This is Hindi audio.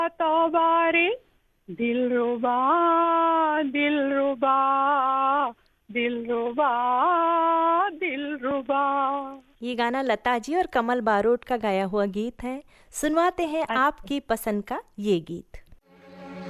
तौबा रे दिलरुबा दिलरुबा दिलरुबा दिलरुबा। ये गाना लता जी और कमल बारोट का गाया हुआ गीत है। सुनवाते हैं अच्छा। आपकी पसंद का ये गीत।